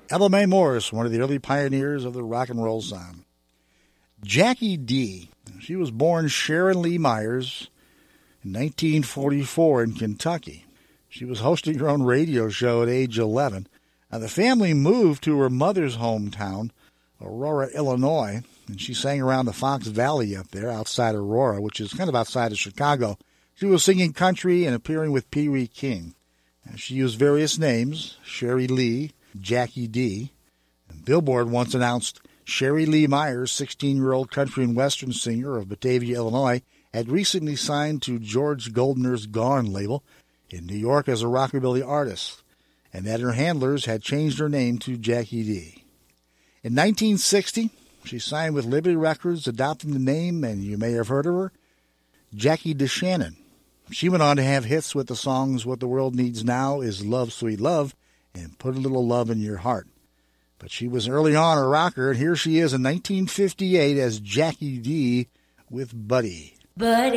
Ella Mae Morris, one of the early pioneers of the rock and roll sound. Jackie D. She was born Sharon Lee Myers in 1944 in Kentucky. She was hosting her own radio show at age 11. Now, the family moved to her mother's hometown, Aurora, Illinois, and she sang around the Fox Valley up there outside Aurora, which is kind of outside of Chicago. She was singing country and appearing with Pee Wee King. And she used various names, Sherry Lee, Jackie D. And Billboard once announced Sherry Lee Myers, 16-year-old country and western singer of Batavia, Illinois, had recently signed to George Goldner's Gone label in New York as a rockabilly artist, and that her handlers had changed her name to Jackie D. In 1960, she signed with Liberty Records, adopting the name, and you may have heard of her, Jackie DeShannon. She went on to have hits with the songs What the World Needs Now Is Love, Sweet Love, and Put a Little Love in Your Heart. But she was early on a rocker, and here she is in 1958 as Jackie D with Buddy. Buddy.